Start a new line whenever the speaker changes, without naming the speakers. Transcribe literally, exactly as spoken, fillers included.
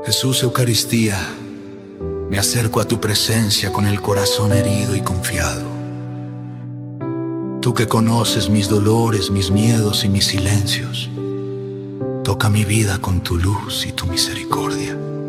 Jesús Eucaristía, me acerco a tu presencia con el corazón herido y confiado. Tú que conoces mis dolores, mis miedos y mis silencios, toca mi vida con tu luz y tu misericordia.